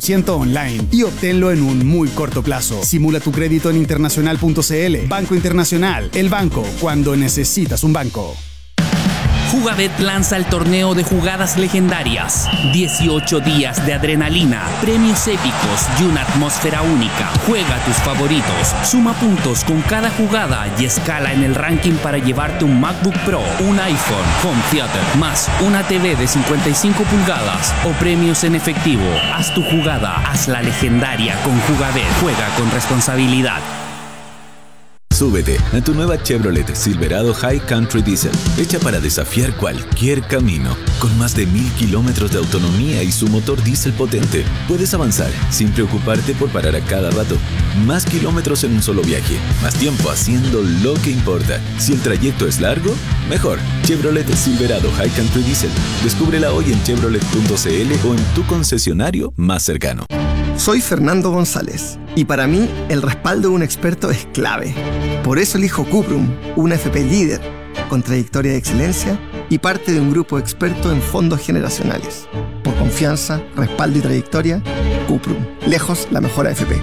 0% online y obténlo en un muy corto plazo. Simula tu crédito en internacional.cl. Banco Internacional, el banco cuando necesitas un banco. Jugabet lanza el torneo de jugadas legendarias. 18 días de adrenalina, premios épicos y una atmósfera única. Juega tus favoritos, suma puntos con cada jugada y escala en el ranking para llevarte un MacBook Pro, un iPhone, Home Theater, más una TV de 55 pulgadas o premios en efectivo. Haz tu jugada, hazla legendaria con Jugabet. Juega con responsabilidad. Súbete a tu nueva Chevrolet Silverado High Country Diesel, hecha para desafiar cualquier camino. Con más de 1000 kilómetros de autonomía y su motor diésel potente, puedes avanzar sin preocuparte por parar a cada rato. Más kilómetros en un solo viaje, más tiempo haciendo lo que importa. Si el trayecto es largo, mejor. Chevrolet Silverado High Country Diesel. Descúbrela hoy en chevrolet.cl o en tu concesionario más cercano. Soy Fernando González y para mí el respaldo de un experto es clave. Por eso elijo Cuprum, una FP líder con trayectoria de excelencia y parte de un grupo experto en fondos generacionales. Por confianza, respaldo y trayectoria, Cuprum, lejos la mejor AFP.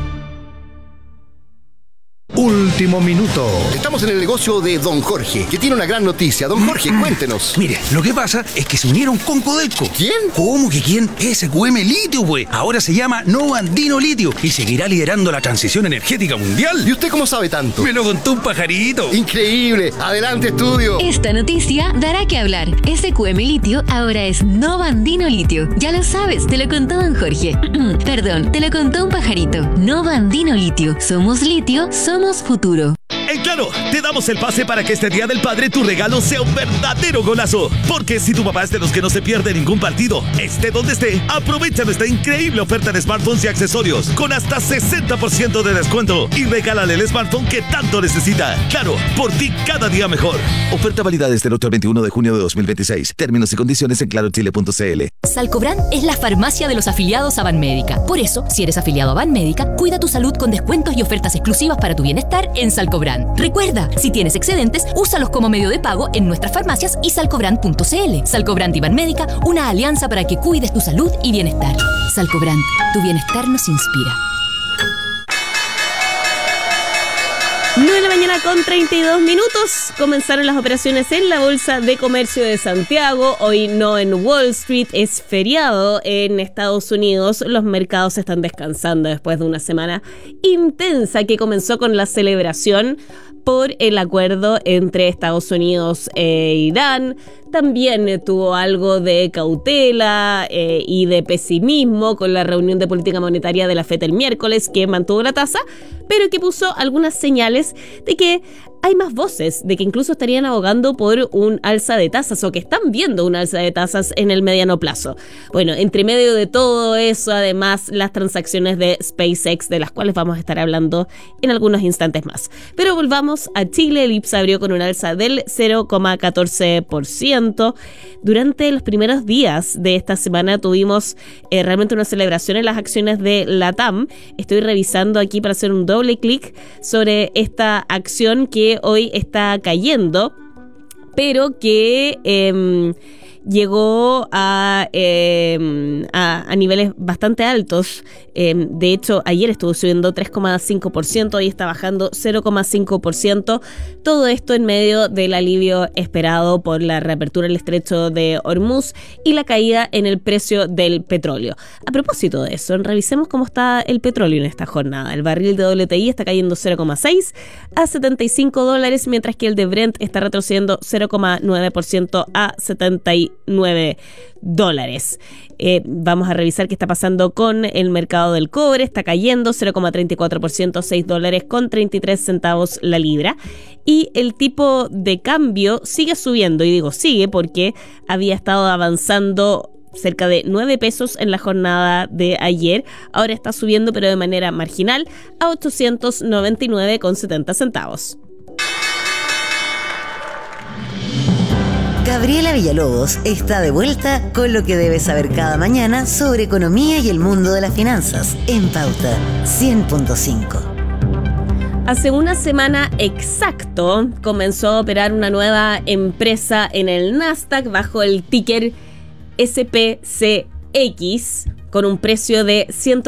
Último minuto. Estamos en el negocio de Don Jorge, que tiene una gran noticia. Don Jorge, cuéntenos. Mire, lo que pasa es que se unieron con Codelco. ¿Quién? ¿Cómo que quién? SQM Litio, güey. Ahora se llama Nova Andino Litio y seguirá liderando la transición energética mundial. ¿Y usted cómo sabe tanto? Me lo contó un pajarito. Increíble. Adelante, estudio. Esta noticia dará que hablar. SQM Litio ahora es Nova Andino Litio. Ya lo sabes, te lo contó Don Jorge. Perdón, te lo contó un pajarito. Nova Andino Litio. Somos litio, somos futuro. En Claro, te damos el pase para que este Día del Padre tu regalo sea un verdadero golazo. Porque si tu papá es de los que no se pierde ningún partido, esté donde esté, aprovecha nuestra increíble oferta de smartphones y accesorios con hasta 60% de descuento y regálale el smartphone que tanto necesita. Claro, por ti cada día mejor. Oferta válida desde el 8 al 21 de junio de 2026. Términos y condiciones en clarochile.cl. Salcobran es la farmacia de los afiliados a Banmédica. Por eso, si eres afiliado a Banmédica, cuida tu salud con descuentos y ofertas exclusivas para tu bienestar en Salcobran. Recuerda, si tienes excedentes, úsalos como medio de pago en nuestras farmacias y salcobran.cl. Salcobran y Banmédica, una alianza para que cuides tu salud y bienestar. Salcobran, tu bienestar nos inspira. 9 de la mañana con 32 minutos. Comenzaron las operaciones en la Bolsa de Comercio de Santiago. Hoy no en Wall Street, es feriado en Estados Unidos. Los mercados están descansando después de una semana intensa que comenzó con la celebración por el acuerdo entre Estados Unidos e Irán. También tuvo algo de cautela y de pesimismo con la reunión de política monetaria de la FED el miércoles, que mantuvo la tasa, pero que puso algunas señales de que hay más voces, de que incluso estarían abogando por un alza de tasas o que están viendo un alza de tasas en el mediano plazo. Bueno, entre medio de todo eso, además, las transacciones de SpaceX, de las cuales vamos a estar hablando en algunos instantes más. Pero volvamos a Chile. El IPSA abrió con un alza del 0,14%. Durante los primeros días de esta semana tuvimos realmente una celebración en las acciones de LATAM. Estoy revisando aquí para hacer un doble clic sobre esta acción que hoy está cayendo, pero que llegó a niveles bastante altos. De hecho, ayer estuvo subiendo 3,5%, hoy está bajando 0,5%. Todo esto en medio del alivio esperado por la reapertura del estrecho de Hormuz y la caída en el precio del petróleo. A propósito de eso, revisemos cómo está el petróleo en esta jornada. El barril de WTI está cayendo 0,6 a $75, mientras que el de Brent está retrocediendo 0,9% a $79. Vamos a revisar qué está pasando con el mercado del cobre. Está cayendo 0,34%, $6.33 la libra. Y el tipo de cambio sigue subiendo, y digo sigue porque había estado avanzando cerca de 9 pesos en la jornada de ayer. Ahora está subiendo, pero de manera marginal, a 899,70 centavos. Gabriela Villalobos está de vuelta con lo que debes saber cada mañana sobre economía y el mundo de las finanzas en Pauta 100.5. Hace una semana exacto comenzó a operar una nueva empresa en el Nasdaq bajo el ticker SPCX con un precio de